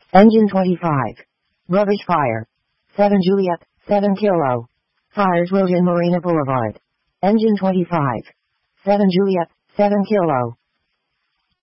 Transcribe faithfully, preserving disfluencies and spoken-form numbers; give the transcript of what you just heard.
Engine twenty-five. Rubbish fire. seven Juliet, seven Kilo. Fires Wilton Marina Boulevard. Engine twenty-five. seven Juliet, seven Kilo.